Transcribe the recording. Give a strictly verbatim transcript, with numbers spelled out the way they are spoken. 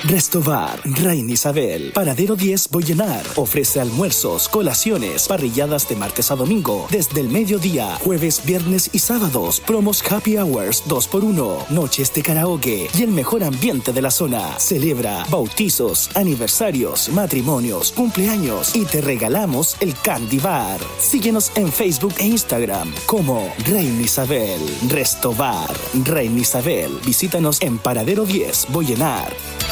Restobar, Reina Isabel, Paradero diez Boyenar. Ofrece almuerzos, colaciones, parrilladas de martes a domingo, desde el mediodía, jueves, viernes y sábados. Promos Happy Hours dos por uno, noches de karaoke y el mejor ambiente de la zona. Celebra bautizos, aniversarios, matrimonios, cumpleaños y te regalamos el Candy Bar. Síguenos en Facebook e Instagram como Reina Isabel. Restobar, Reina Isabel. Visítanos en Paradero diez Boyenar.